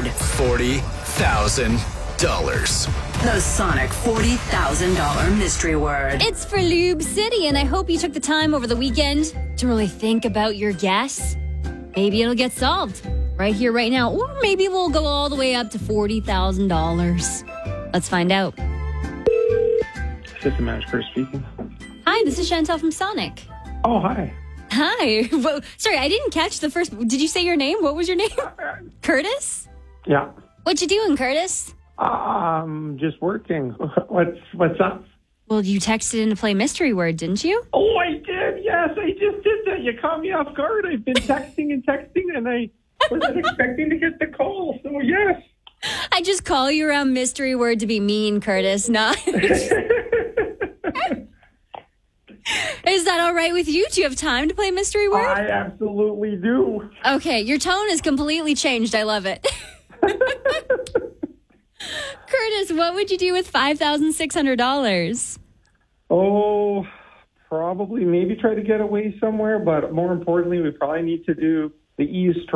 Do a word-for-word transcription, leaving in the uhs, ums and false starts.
word. forty thousand dollars. The Sonic forty thousand dollars mystery word. It's for Lube City, and I hope you took the time over the weekend to really think about your guess. Maybe it'll get solved right here, right now, or maybe we'll go all the way up to forty thousand dollars. Let's find out. System manager speaking. Hi, this is Chantel from Sonic. Oh, hi. Hi. Whoa, sorry, I didn't catch the first. Did you say your name? What was your name? Curtis? Yeah. What you doing, Curtis? Um, just working. What's what's up? Well, you texted in to play mystery word, didn't you? Oh, I did. Yes, I just did that. You caught me off guard. I've been texting and texting, and I wasn't expecting to get the call. So yes. I just call you around mystery word to be mean, Curtis. Not. Is that all right with you? Do you have time to play mystery word? I absolutely do. Okay, your tone has completely changed. I love it. Curtis, what would you do with five thousand six hundred dollars? Oh, probably maybe try to get away somewhere, but more importantly, we probably need to do the East